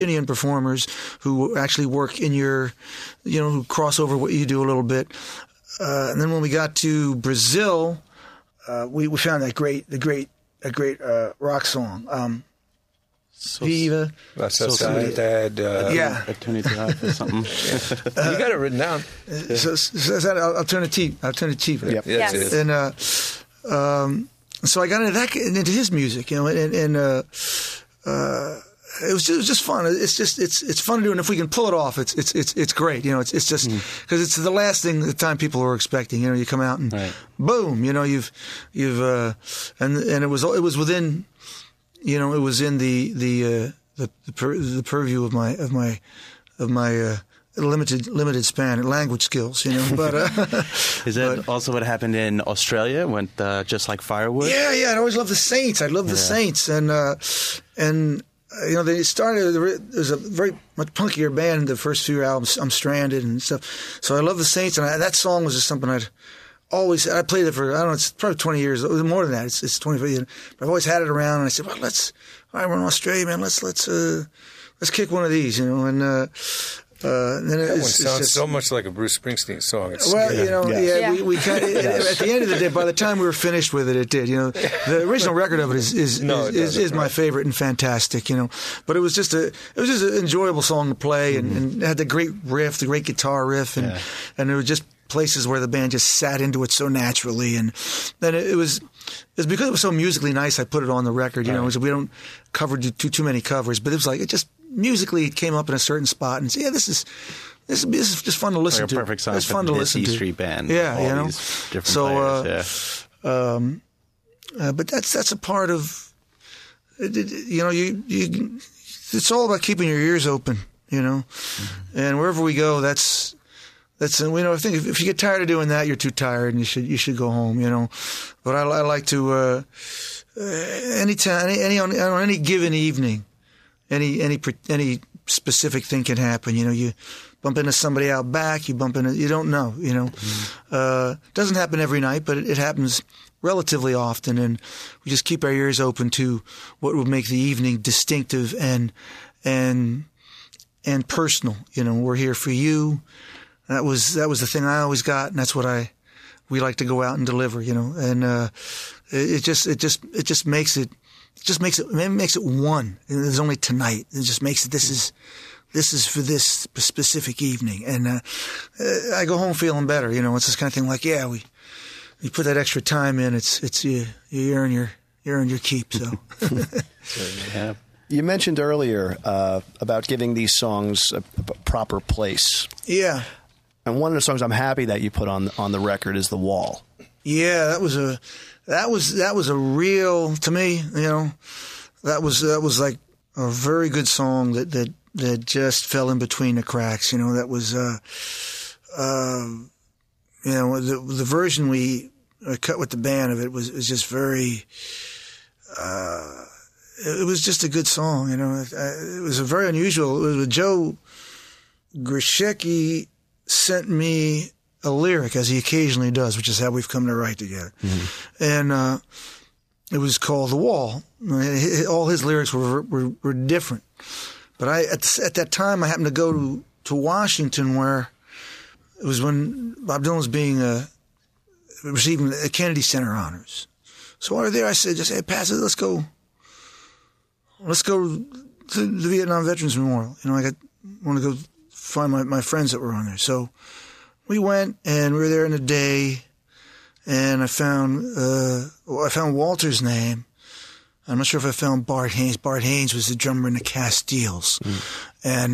Indian performers who actually work in your, who cross over what you do a little bit. And then when we got to Brazil, we found a great rock song. Viva. Sociedad. Eternidad or something. You got it written down. So Alternativa. Yep. Yes. And so I got into his music, and it was just fun. It's fun to do, and if we can pull it off, it's great. It's just because it's the last thing the time people are expecting. You come out and boom, you've and it was within, it was in the purview of my limited span language skills, But is that also what happened in Australia? Went just like Firewood? Yeah. I always loved the Saints. I loved the Saints, and they started. There was a very much punkier band in the first few albums. I'm Stranded and stuff. So I love the Saints, and that song was just something I played it for, I don't know, it's probably 20 years, more than that. It's 25 years. But I've always had it around, and I said, well, all right, we're in Australia, man. Let's kick one of these, and then that one sounds so much like a Bruce Springsteen song. We kind of, at the end of the day, by the time we were finished with it, it did. The original record of it is my favorite and fantastic. But it was just an enjoyable song to play, and it had the great riff, the great guitar riff, and there were just places where the band just sat into it so naturally, and then it was because it was so musically nice. I put it on the record. So we don't cover too many covers, but it was like it just. Musically, it came up in a certain spot, and say, this is just fun to listen to. Perfect song. It's fun to listen to. E Street Band. Yeah, these different players. But that's a part of. It's all about keeping your ears open, and wherever we go, that's. I think if you get tired of doing that, you're too tired, and you should go home, But I like to anytime, on any given evening. Any specific thing can happen. You bump into somebody out back. You bump into. You don't know. Doesn't happen every night, but it happens relatively often, and we just keep our ears open to what would make the evening distinctive and personal. We're here for you. That was the thing I always got, and that's what we like to go out and deliver. And it just makes it. It makes it one. There's only tonight. It just makes it. This is for this specific evening, and I go home feeling better. It's this kind of thing. Like, you put that extra time in. It's you earn your keep. So, yeah. You mentioned earlier about giving these songs a proper place. Yeah. And one of the songs I'm happy that you put on the record is "The Wall." Yeah, that was a real, to me, that was like a very good song that just fell in between the cracks. That was the version we cut with the band of it was just very. It was just a good song. It was a very unusual. It was Joe Grishecki sent me a lyric, as he occasionally does, which is how we've come to write together. Mm-hmm. And it was called "The Wall." All his lyrics were different. But at that time, I happened to go to Washington, where it was when Bob Dylan was receiving the Kennedy Center honors. So while we were there, I said, "Hey, Pat, let's go to the Vietnam Veterans Memorial. I want to go find my friends that were on there." So we went, and we were there in a day, and I found Walter's name. I'm not sure if I found Bart Haynes. Bart Haynes was the drummer in the Castiles. And,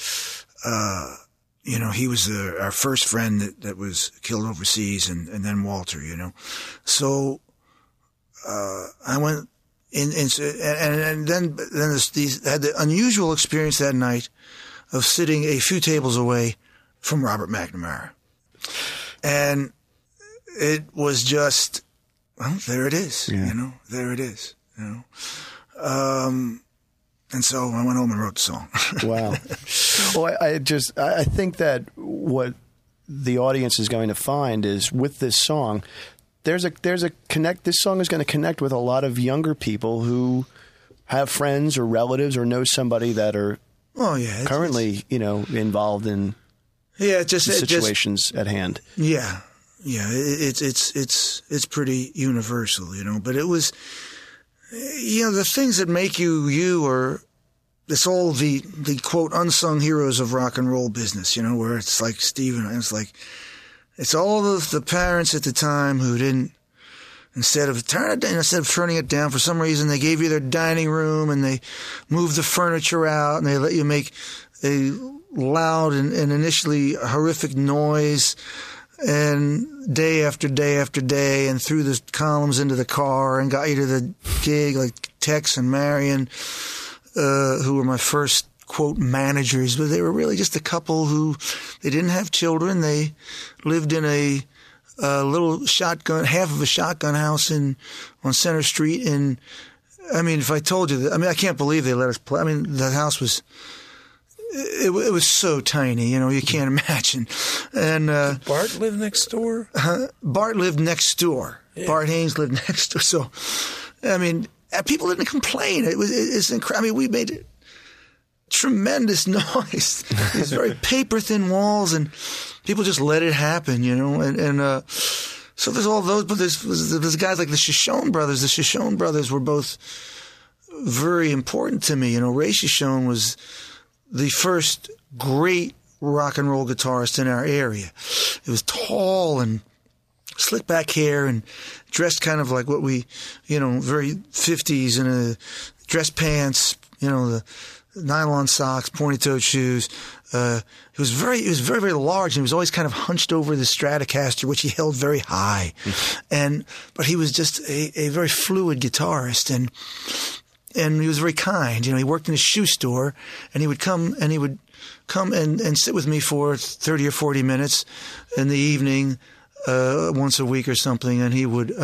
he was our first friend that was killed overseas, and then Walter, So, I went in, and then had the unusual experience that night of sitting a few tables away from Robert McNamara. And it was just, well, there it is, there it is, and so I went home and wrote the song. Wow. Well, I think that what the audience is going to find is with this song, there's a connect. This song is going to connect with a lot of younger people who have friends or relatives or know somebody that are Oh yeah. currently, involved in situations at hand. Yeah. Yeah. It's pretty universal, but it was, the things that make you are, it's all the quote unsung heroes of rock and roll business, where it's like Steven, it's all of the parents at the time who didn't, instead of turning it down, for some reason they gave you their dining room and they moved the furniture out and they let you make a loud and initially horrific noise, and day after day after day, and threw the columns into the car and got you to the gig, like Tex and Marion, who were my first quote managers, but they were really just a couple who, they didn't have children. They lived in a little half of a shotgun house on Center Street. And if I told you that, I can't believe they let us play. The house was, it was so tiny, you can't imagine. And did Bart live next door? Bart lived next door. Yeah. Bart Haynes lived next door. So, people didn't complain. It's incredible. We made it tremendous noise. These very paper thin walls, and people just let it happen, and so there's all those, but there's guys like the Shoshone brothers. The Shoshone brothers were both very important to me. Ray Shoshone was the first great rock and roll guitarist in our area. He was tall and slick back hair and dressed kind of like what we, very 50s in a dress pants, the nylon socks, pointy-toed shoes. He was very, very large, and he was always kind of hunched over the Stratocaster, which he held very high. But he was just a very fluid guitarist, and he was very kind. He worked in a shoe store, and he would come and sit with me for 30 or 40 minutes in the evening, once a week or something, and he would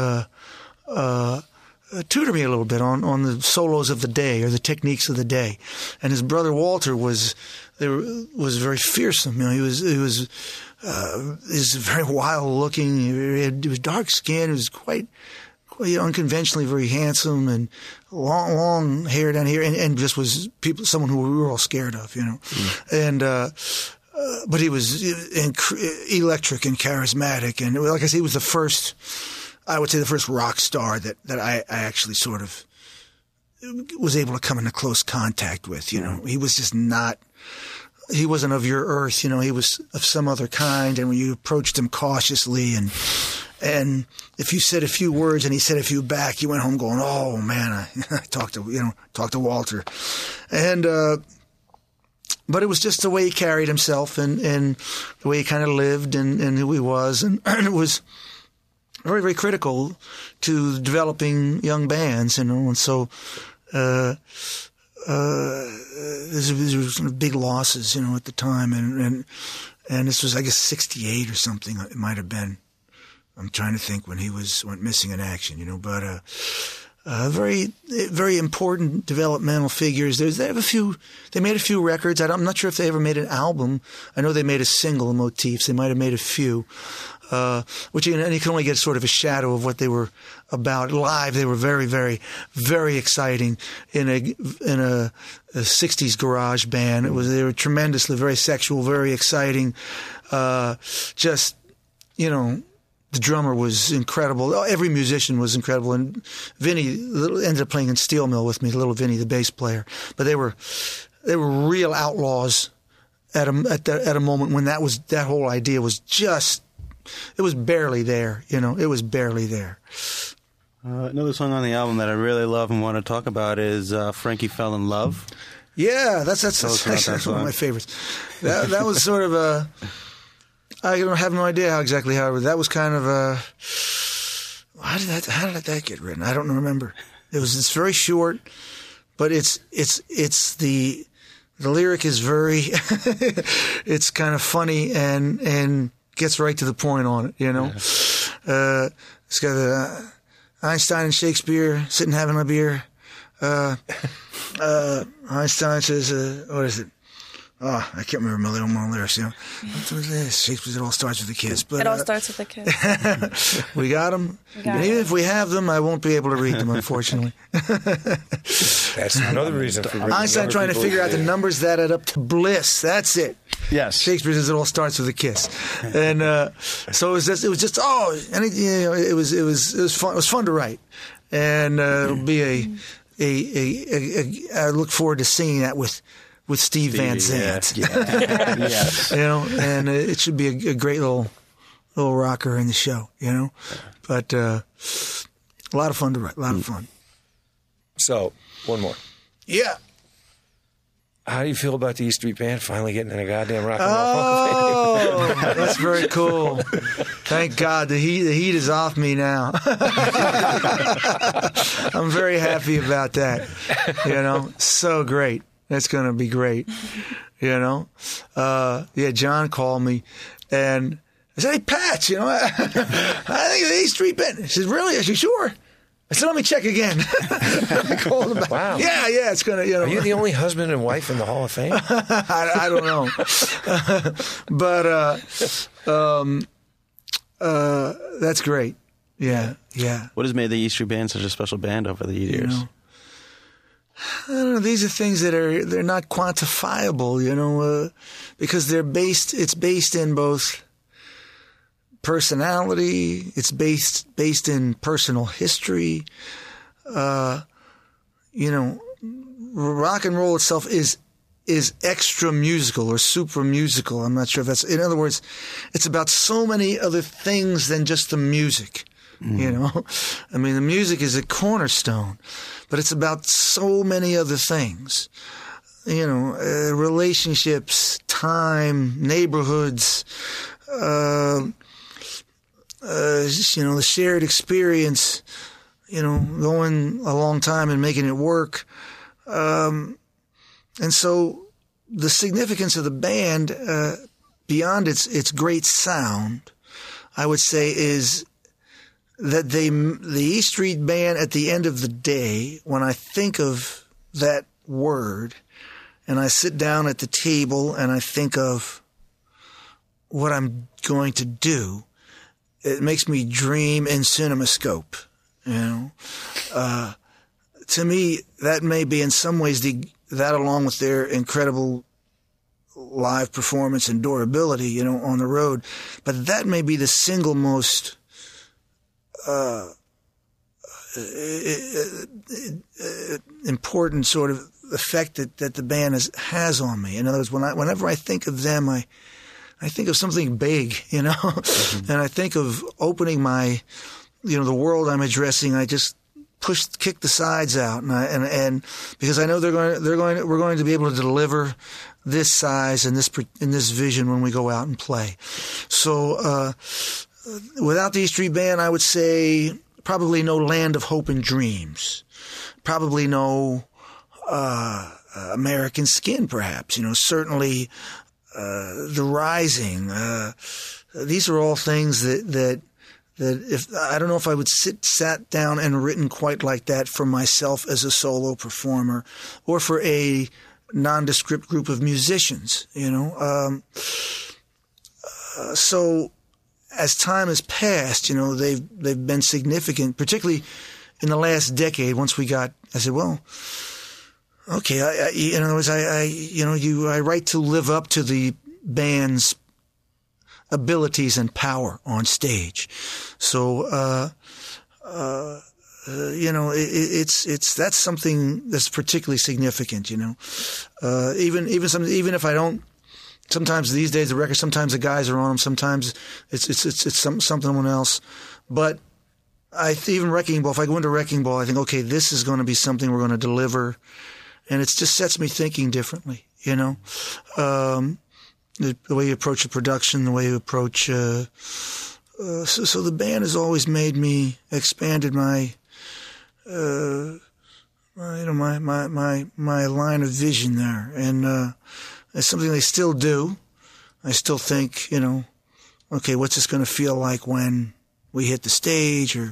tutor me a little bit on the solos of the day or the techniques of the day. And his brother Walter was very fearsome. He was very wild looking. He was dark skinned. He was quite unconventionally very handsome, and long hair down here, and just was someone who we were all scared of, And but he was electric and charismatic, and like I say, he was the first rock star that I actually sort of was able to come into close contact with. He was just he wasn't of your earth. He was of some other kind, and when you approached him cautiously, and if you said a few words and he said a few back, you went home going, "Oh man, I talked to Walter," and but it was just the way he carried himself and the way he kind of lived and who he was, and it was very, very critical to developing young bands, and so these were sort of big losses, at the time, and this was, I guess, 1968 or something. It might have been. I'm trying to think when he went missing in action, but very, very important developmental figures. They made a few records. I'm not sure if they ever made an album. I know they made a single, Motifs. They might have made a few, which you can only get sort of a shadow of what they were about. Live, they were very, very, very exciting in a 60s garage band. They were tremendously, very sexual, very exciting. The drummer was incredible. Every musician was incredible. And Vinny ended up playing in Steel Mill with me, little Vinny, the bass player. But they were real outlaws at a moment when that whole idea was just, it was barely there. It was barely there. Another song on the album that I really love and want to talk about is Frankie Fell in Love. Yeah, that's one of my favorites. That was sort of a... I have no idea however, that was kind of how did that get written? I don't remember. It's very short, but it's the lyric is very, it's kind of funny and gets right to the point on it, Yeah. It's got Einstein and Shakespeare sitting having a beer. Einstein says, what is it? I can't remember my little lyrics. You know, what was this? Shakespeare's It All Starts with a Kiss. But, It all starts with a kiss. we got them. got And even 'em. if we have them, I won't be able to read them, unfortunately. That's another reason for bringing Einstein younger trying to people figure out the in. numbers that add up to bliss. That's it. Yes. Shakespeare says it all starts with a kiss, and so it was just and it was fun. It was fun to write, and it'll be I look forward to singing that with Steve Van Zandt. Yes. You know, and it should be a great little rocker in the show. You know, but a lot of fun to write. A lot of fun. So, one more. Yeah. How do you feel about the E Street Band finally getting in a goddamn rock and roll Hall of Fame? Oh, that's very cool. Thank God the heat is off me now. I'm very happy about that. You know, so great. That's going to be great. You know, yeah. John called me, and I said, "Hey, Pat, you know, I think the E Street Band." He says, "Really?" I said, "Sure." I said, "Let me check again." I called him back. Wow. Yeah, it's gonna. You know, Are you the only husband and wife in the Hall of Fame? I don't know, but that's great. Yeah. What has made the E Street Band such a special band over the years? You know, I don't know. These are things that they're not quantifiable. You know, because it's based in both personality. It's based in personal history. You know, rock and roll itself is extra musical or super musical. I'm not sure if that's, in other words, it's about so many other things than just the music. You know, I mean, the music is a cornerstone, but it's about so many other things. You know, relationships, time, neighborhoods, you know, the shared experience, you know, going a long time and making it work. And so the significance of the band, beyond its great sound, I would say is that the E Street Band, at the end of the day, when I think of that word and I sit down at the table and I think of what I'm going to do, it makes me dream in CinemaScope. You know, to me, that may be in some ways that along with their incredible live performance and durability, you know, on the road, but that may be the single most important sort of effect that the band has on me. In other words, whenever I think of them, I think of something big, you know, and I think of opening my, you know, the world I'm addressing. I just kick the sides out, and because I know we're going to be able to deliver this size and in this vision when we go out and play. So without the E Street Band, I would say probably no Land of Hope and Dreams, probably no American Skin, perhaps. You know, certainly The Rising. These are all things that if I don't know if I would sat down and written quite like that for myself as a solo performer or for a nondescript group of musicians, you know. So as time has passed, you know, they've been significant, particularly in the last decade. Once I said, well, okay, in other words, I write to live up to the band's abilities and power on stage. So, you know, that's something that's particularly significant, you know. Even if I don't, sometimes these days the records, sometimes the guys are on them, sometimes it's someone else. But even Wrecking Ball, if I go into Wrecking Ball, I think, okay, this is going to be something we're going to deliver. And it just sets me thinking differently, you know. The way you approach the production, the way you approach, so the band has always expanded my line of vision there, and it's something they still do. I still think, you know, okay, what's this going to feel like when we hit the stage, or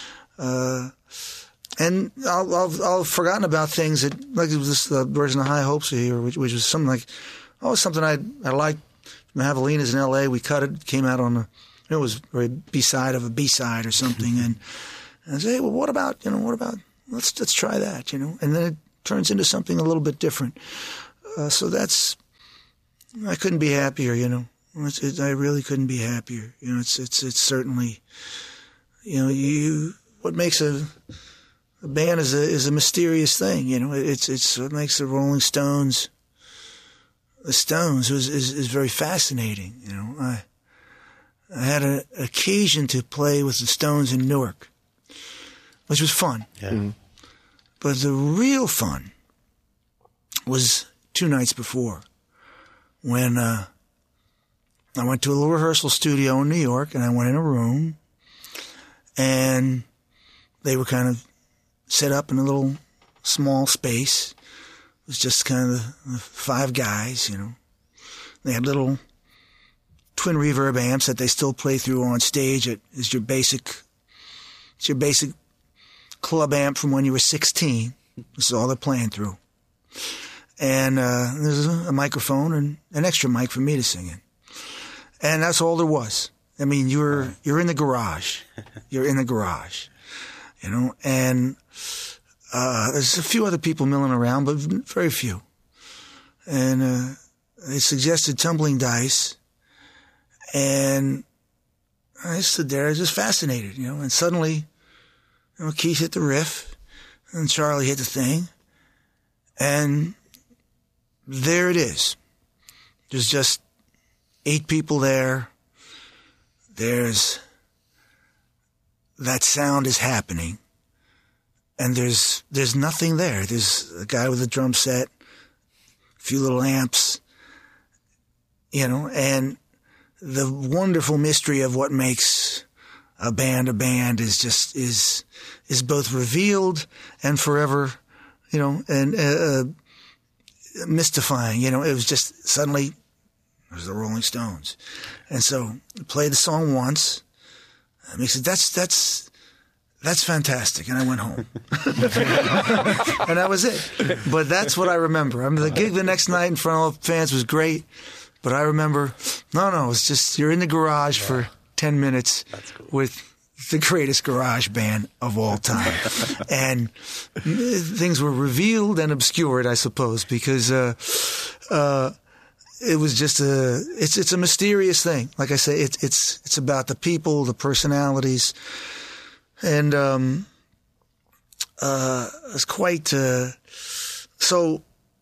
and I'll have forgotten about things that, like this version of High Hopes here, which was something like, always something I liked. Javelina's in L.A. We cut it, came out on it was a B-side of a B-side or something, and I say, hey, well, what about let's try that, and then it turns into something a little bit different. So I couldn't be happier, I really couldn't be happier. It's certainly, what makes a band is a mysterious thing. It's what makes the Rolling Stones. The Stones is very fascinating. I had an occasion to play with the Stones in Newark, which was fun. Yeah. Mm-hmm. But the real fun was 2 nights before, when I went to a little rehearsal studio in New York, and I went in a room, and they were kind of set up in a little small space. It was just kind of the 5 guys, They had little twin reverb amps that they still play through on stage. It's your basic club amp from when you were 16. This is all they're playing through. And there's a microphone and an extra mic for me to sing in. And that's all there was. I mean, you're in the garage. You're in the garage, and there's a few other people milling around, but very few. And they suggested Tumbling Dice, and I stood there, I was just fascinated, and suddenly, Keith hit the riff, and Charlie hit the thing, and there it is. There's just 8 people there. There's that sound is happening, and there's nothing there. There's a guy with a drum set, a few little amps, and the wonderful mystery of what makes a band is both revealed and forever, and mystifying. It was just suddenly it was the Rolling Stones, and so I played the song once. And he said, "That's fantastic," and I went home, and that was it. But that's what I remember. I mean, the gig the next night in front of fans was great. But I remember, no, it's just you're in the garage for 10 minutes with the greatest garage band of all time. And things were revealed and obscured, I suppose, because it was just it's a mysterious thing. Like I say, it's about the people, the personalities, and it's quite so,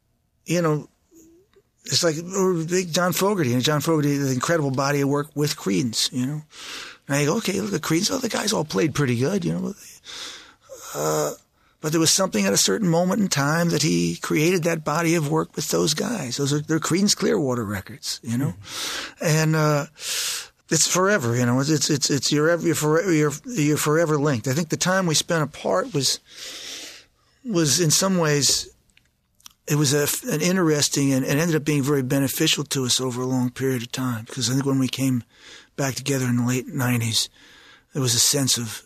it's like big John Fogerty. John Fogerty, the incredible body of work with Creedence, Now you go, okay, look at Creedence. Oh, the guys all played pretty good, but there was something at a certain moment in time that he created that body of work with those guys. They're Creedence Clearwater records, and it's forever, It's you're forever linked. I think the time we spent apart was in some ways. It was an interesting and ended up being very beneficial to us over a long period of time, because I think when we came back together in the late 90s, there was a sense of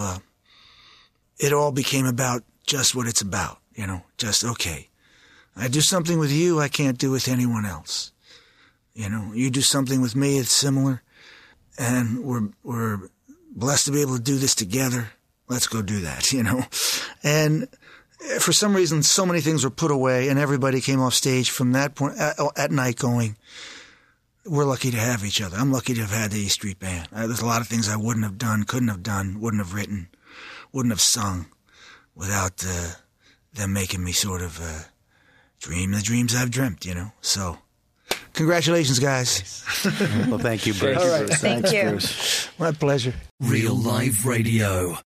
it all became about just what it's about, just, okay, I do something with you I can't do with anyone else. You do something with me, it's similar, and we're blessed to be able to do this together. Let's go do that, And for some reason, so many things were put away, and everybody came off stage from that point at night going, we're lucky to have each other. I'm lucky to have had the E Street Band. There's a lot of things I wouldn't have done, couldn't have done, wouldn't have written, wouldn't have sung without them making me sort of dream the dreams I've dreamt, So, congratulations, guys. Well, thank you, Bruce. All right. Thank you. Bruce. My pleasure. Real Live Radio.